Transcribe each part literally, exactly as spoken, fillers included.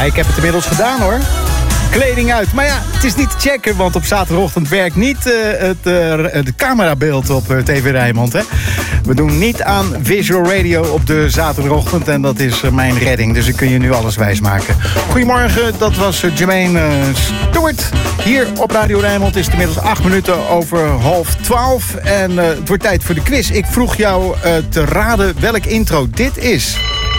ik heb het inmiddels gedaan hoor. Kleding uit. Maar ja, het is niet te checken, want op zaterdagochtend werkt niet uh, het, uh, het camerabeeld op uh, T V Rijnmond. Hè? We doen niet aan visual radio op de zaterdagochtend en dat is uh, mijn redding. Dus ik kun je nu alles wijsmaken. Goedemorgen, dat was uh, Jermaine uh, Stewart. Hier op Radio Rijnmond is het inmiddels acht minuten over half twaalf. En uh, het wordt tijd voor de quiz. Ik vroeg jou uh, te raden welk intro dit is.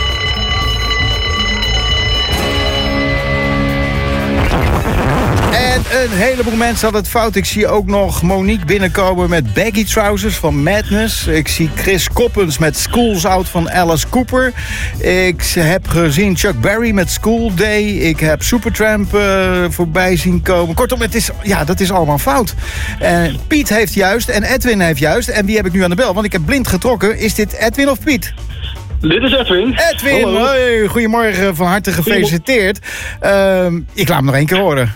Een heleboel mensen hadden het fout. Ik zie ook nog Monique binnenkomen met baggy trousers van Madness. Ik zie Chris Koppens met School's Out van Alice Cooper. Ik heb gezien Chuck Berry met School Day. Ik heb Supertramp uh, voorbij zien komen. Kortom, het is, ja, dat is allemaal fout. Uh, Piet heeft juist en Edwin heeft juist. En wie heb ik nu aan de bel? Want ik heb blind getrokken. Is dit Edwin of Piet? Dit is Edwin. Edwin, hoi, goedemorgen. Van harte gefeliciteerd. Uh, ik laat hem nog één keer horen.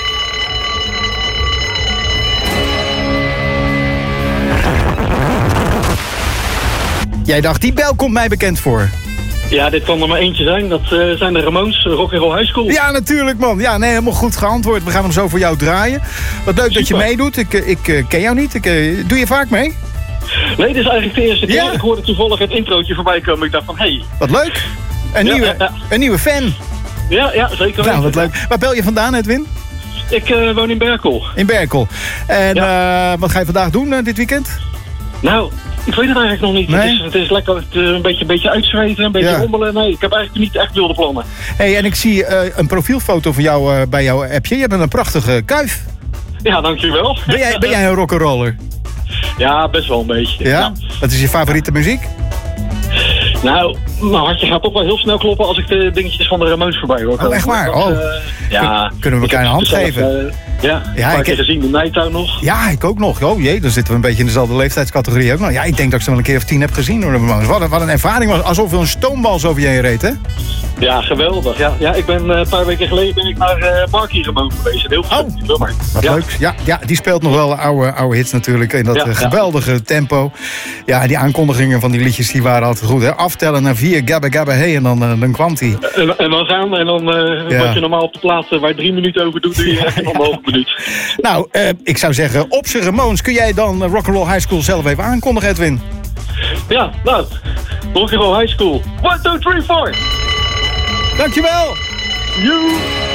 Jij dacht, die bel komt mij bekend voor. Ja, dit kan er maar eentje zijn. Dat uh, zijn de Ramones, Rock'n'Roll High School. Ja, natuurlijk man. Ja, nee, helemaal goed geantwoord. We gaan hem zo voor jou draaien. Wat leuk Super. Dat je meedoet. Ik, ik uh, ken jou niet. Ik, uh, doe je vaak mee? Nee, dit is eigenlijk de eerste keer. Ja? Ik hoorde toevallig het introotje voorbij komen. Ik dacht van, hé. Hey. Wat leuk. Een, ja, nieuwe, ja, ja. een nieuwe fan. Ja, ja, zeker. Nou, wat leuk. Waar bel je vandaan, Edwin? Ik uh, woon in Berkel. In Berkel. En ja. uh, wat ga je vandaag doen uh, dit weekend? Nou... Ik weet het eigenlijk nog niet. Nee? Het, is, het is lekker het, een beetje, een beetje uitzweten, een beetje ja. rommelen. Nee, ik heb eigenlijk niet echt wilde plannen. Hey, en ik zie uh, een profielfoto van jou uh, bij jouw appje. Je hebt een prachtige kuif. Ja, dankjewel. Ben jij, ben jij een rock'n'roller? Ja, best wel een beetje. Ja? ja? Wat is je favoriete muziek? Nou, mijn hartje gaat toch wel heel snel kloppen als ik de dingetjes van de Ramones voorbij hoor. Oh, echt waar? Oh. Uh, ja. Kunnen we elkaar een hand zelf, geven? Uh, ja, ja, een paar keer gezien, de Nighttown nog. Ja, ik ook nog. Oh jee, dan zitten we een beetje in dezelfde leeftijdscategorie ook nog. Ja, ik denk dat ik ze wel een keer of tien heb gezien door de Ramones. Wat, wat een ervaring was, alsof er een stoombal over je heen reed, hè? Ja, geweldig. Ja, ja ik ben uh, een paar weken geleden ben ik naar uh, Marky Ramone geweest. Heel goed. Oh, maar. Wat ja. leuk. Ja, ja, die speelt nog wel oude, oude hits natuurlijk in dat ja, uh, geweldige ja. tempo. Ja, die aankondigingen van die liedjes die waren altijd goed, hè? Aftellen naar vier, gabba gabba hey, en dan, uh, dan kwam hij. En, en dan gaan en dan uh, ja. wat je normaal op de plaats uh, waar drie minuten over doet, doe je echt ja, een halve minuut. Nou, uh, ik zou zeggen, op z'n Ramones, kun jij dan uh, Rock'n'Roll High School zelf even aankondigen, Edwin? Ja, nou, Rock'n'Roll High School. one, two, three, four. Dankjewel. You.